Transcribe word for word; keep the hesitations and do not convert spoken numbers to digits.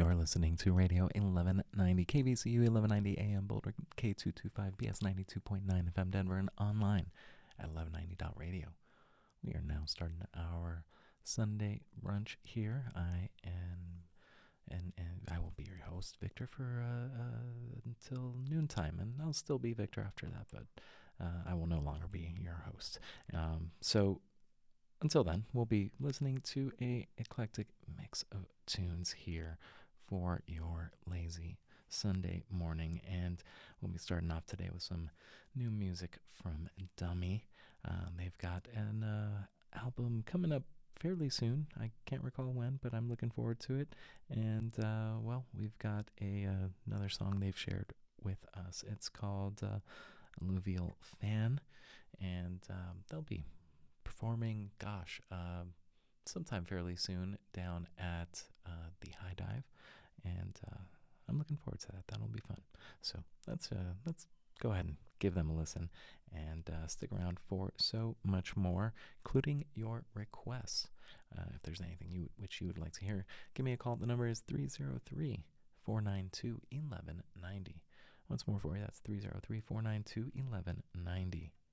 You're listening to Radio eleven ninety, K V C U eleven ninety A M Boulder, K two twenty-five B S ninety-two point nine F M Denver, and online at eleven ninety dot radio. We are now starting our Sunday brunch here. I am, and, and I will be your host, Victor, for uh, uh, until noontime, and I'll still be Victor after that, but uh, I will no longer be your host. Um, so until then, we'll be listening to a eclectic mix of tunes here for your lazy Sunday morning, and we'll be starting off today with some new music from Dummy. Uh, they've got an uh, album coming up fairly soon. I can't recall when, but I'm looking forward to it. And uh, well, we've got a uh, another song they've shared with us. It's called uh, Alluvial Fan, and um, they'll be performing, gosh, uh, sometime fairly soon down at uh, the High Dive, and uh, I'm looking forward to that. That'll be fun. So let's uh, let's go ahead and give them a listen, and uh, stick around for so much more, including your requests. Uh, if there's anything you which you would like to hear, give me a call. The number is three oh three, four nine two, one one nine zero. Once more for you, that's three oh three, four nine two, one one nine zero.